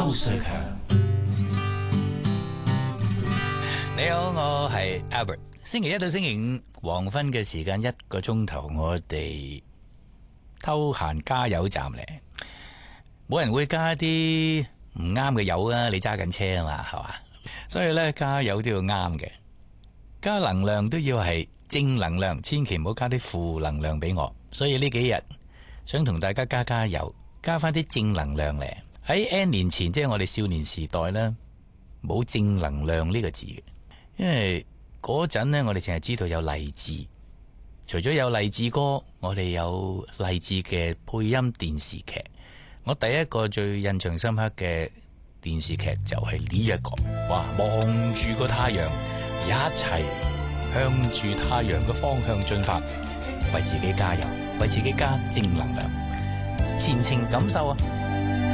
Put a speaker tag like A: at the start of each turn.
A: 瑞強。你好，我係 Albert。星期一到星期五黃昏嘅時間1個鐘頭，我哋偷閒加油站嚟。冇人會加啲唔啱嘅油啊！你揸緊車啊嘛，係嘛？所以咧，加油都要啱嘅，加能量都要係正能量，千祈唔好加啲負能量俾我。所以呢幾日想同大家加油，加翻啲正能量嚟。喺 N 年前，即係我哋少年時代咧，冇正能量呢個字嘅，因為嗰陣呢，我哋淨係知道有勵志。除咗有勵志歌，我哋有勵志嘅配音電視劇。我第一個最印象深刻嘅電視劇就係呢一個，哇！望住個太陽，一齊向住太陽嘅方向進發，為自己加油，為自己加正能量，前程感受啊！